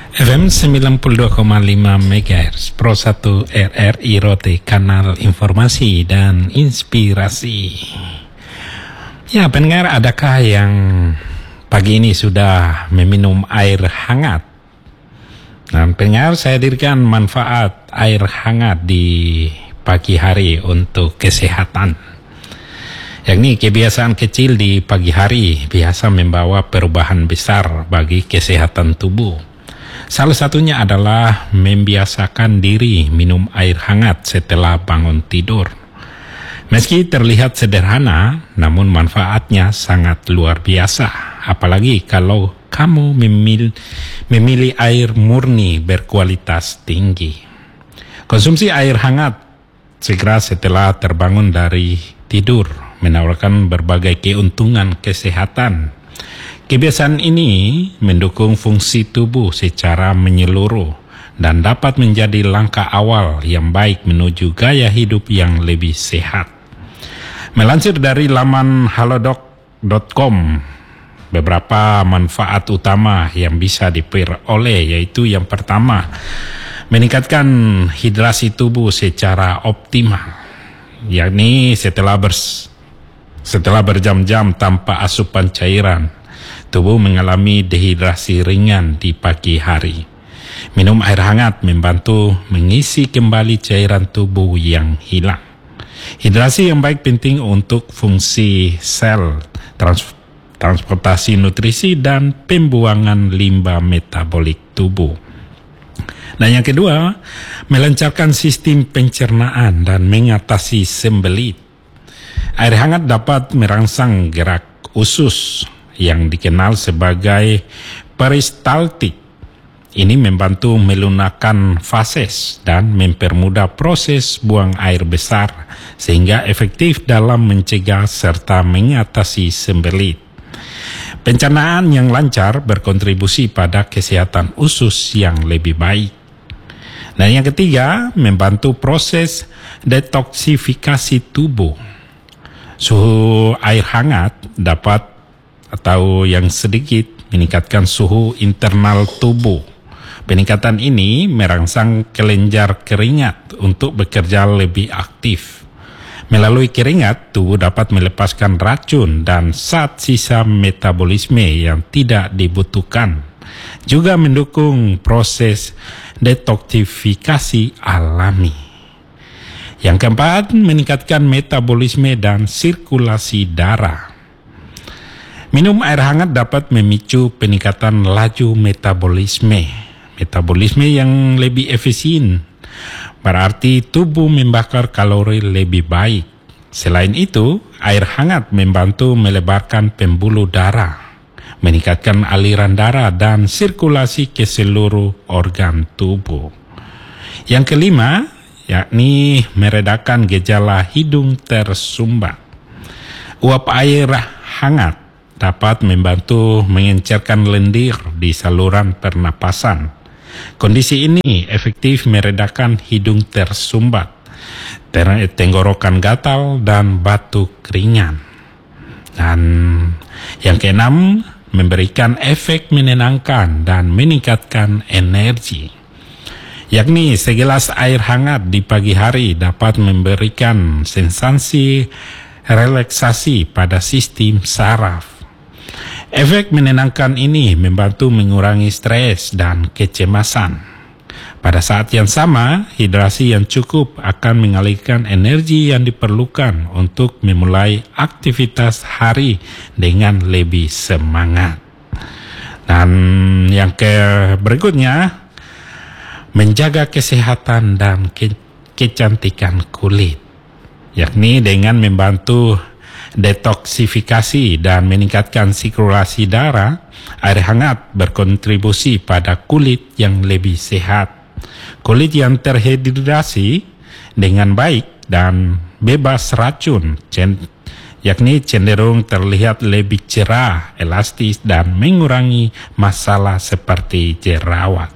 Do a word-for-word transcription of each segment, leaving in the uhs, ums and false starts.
F M sembilan puluh dua koma lima MHz Pro satu R R I Rote, kanal informasi dan inspirasi. Ya, pendengar, adakah yang pagi ini sudah meminum air hangat? Nah, pendengar, saya hadirkan manfaat air hangat di pagi hari untuk kesehatan. Yakni kebiasaan kecil di pagi hari biasa membawa perubahan besar bagi kesehatan tubuh. Salah satunya adalah membiasakan diri minum air hangat setelah bangun tidur. Meski terlihat sederhana, namun manfaatnya sangat luar biasa. Apalagi kalau kamu memilih, memilih air murni berkualitas tinggi. Konsumsi air hangat segera setelah terbangun dari tidur menawarkan berbagai keuntungan kesehatan. Kebiasaan ini mendukung fungsi tubuh secara menyeluruh dan dapat menjadi langkah awal yang baik menuju gaya hidup yang lebih sehat. Melansir dari laman halodoc dot com, beberapa manfaat utama yang bisa diperoleh yaitu yang pertama, meningkatkan hidrasi tubuh secara optimal, yakni setelah bers setelah berjam-jam tanpa asupan cairan, tubuh mengalami dehidrasi ringan di pagi hari. Minum air hangat membantu mengisi kembali cairan tubuh yang hilang. Hidrasi yang baik penting untuk fungsi sel, trans- transportasi nutrisi, dan pembuangan limbah metabolik tubuh. Dan yang kedua, melancarkan sistem pencernaan dan mengatasi sembelit. Air hangat dapat merangsang gerak usus yang dikenal sebagai peristaltik. Ini membantu melunakkan fases dan mempermudah proses buang air besar sehingga efektif dalam mencegah serta mengatasi sembelit. Pencernaan yang lancar berkontribusi pada kesehatan usus yang lebih baik. Dan yang ketiga, membantu proses detoksifikasi tubuh. Suhu air hangat dapat atau yang sedikit meningkatkan suhu internal tubuh. Peningkatan ini merangsang kelenjar keringat untuk bekerja lebih aktif. Melalui keringat, tubuh dapat melepaskan racun dan zat sisa metabolisme yang tidak dibutuhkan. Juga mendukung proses detoksifikasi alami. Yang keempat, meningkatkan metabolisme dan sirkulasi darah. Minum air hangat dapat memicu peningkatan laju metabolisme. Metabolisme yang lebih efisien berarti tubuh membakar kalori lebih baik. Selain itu, air hangat membantu melebarkan pembuluh darah, meningkatkan aliran darah dan sirkulasi ke seluruh organ tubuh. Yang kelima, yakni meredakan gejala hidung tersumbat. Uap air hangat dapat membantu mengencerkan lendir di saluran pernapasan. Kondisi ini efektif meredakan hidung tersumbat, tenggorokan gatal, dan batuk ringan. Dan yang keenam, memberikan efek menenangkan dan meningkatkan energi. Yakni segelas air hangat di pagi hari dapat memberikan sensasi relaksasi pada sistem saraf. Efek menenangkan ini membantu mengurangi stres dan kecemasan. Pada saat yang sama, hidrasi yang cukup akan mengalirkan energi yang diperlukan untuk memulai aktivitas hari dengan lebih semangat. Dan yang ke berikutnya, menjaga kesehatan dan ke- kecantikan kulit, yakni dengan membantu detoksifikasi dan meningkatkan sirkulasi darah. Air hangat berkontribusi pada kulit yang lebih sehat. Kulit yang terhidrasi dengan baik dan bebas racun, yakni cenderung terlihat lebih cerah, elastis, dan mengurangi masalah seperti jerawat.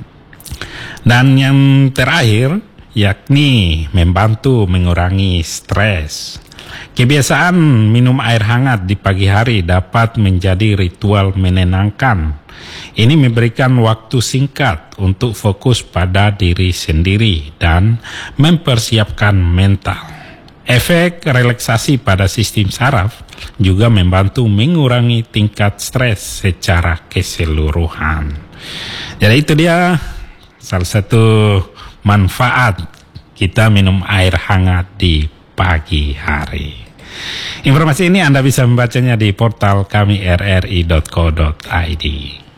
Dan yang terakhir, yakni membantu mengurangi stres. Kebiasaan minum air hangat di pagi hari dapat menjadi ritual menenangkan. Ini memberikan waktu singkat untuk fokus pada diri sendiri dan mempersiapkan mental. Efek relaksasi pada sistem saraf juga membantu mengurangi tingkat stres secara keseluruhan. Jadi itu dia salah satu manfaat kita minum air hangat di pagi hari. Informasi ini Anda bisa membacanya di portal kami r r i dot co dot i d.